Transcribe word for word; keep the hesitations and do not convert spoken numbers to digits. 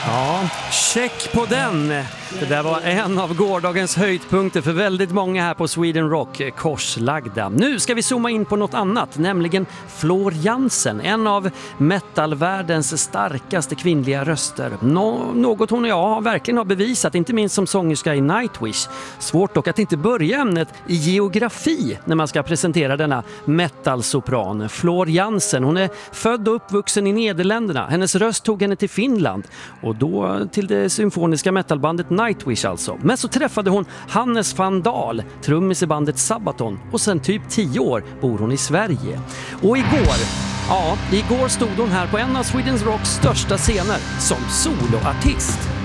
Ja, check på den. Det där var en av gårdagens höjdpunkter för väldigt många här på Sweden Rock, korslagda. Nu ska vi zooma in på något annat, nämligen Floor Jansen, en av metalvärldens starkaste kvinnliga röster. Nå- något hon och jag har verkligen har bevisat, inte minst som sångerska i Nightwish. Svårt dock att inte börja ämnet i geografi när man ska presentera denna metalsopran. Floor Jansen, hon är född och uppvuxen i Nederländerna. Hennes röst tog henne till Finland och då till det symfoniska metalbandet Nightwish alltså. Men så träffade hon Hannes van Dahl, trummis i bandet Sabaton, och sen typ tio år bor hon i Sverige. Och igår, ja, igår stod hon här på en av Sweden Rocks största scener som soloartist.